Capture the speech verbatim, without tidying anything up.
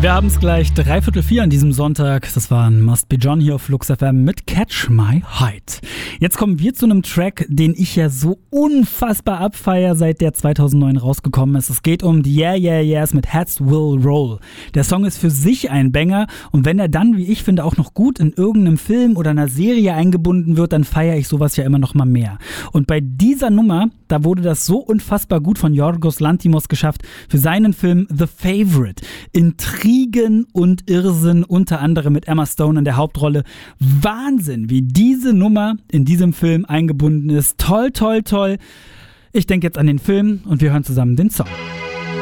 Wir haben es gleich dreiviertel vier an diesem Sonntag. Das war ein Must Be John hier auf Flux F M mit Catch My Height. Jetzt kommen wir zu einem Track, den ich ja so unfassbar abfeier, seit der zweitausendneun rausgekommen ist. Es geht um die Yeah Yeah Yeahs mit Heads Will Roll. Der Song ist für sich ein Banger und wenn er dann, wie ich finde, auch noch gut in irgendeinem Film oder einer Serie eingebunden wird, dann feiere ich sowas ja immer noch mal mehr. Und bei dieser Nummer, da wurde das so unfassbar gut von Yorgos Lanthimos geschafft für seinen Film The Favourite. Intrigen und Irrsinn, unter anderem mit Emma Stone in der Hauptrolle. Wahnsinn, wie diese Nummer in diesem Film eingebunden ist. Toll, toll, toll. Ich denke jetzt an den Film und wir hören zusammen den Song.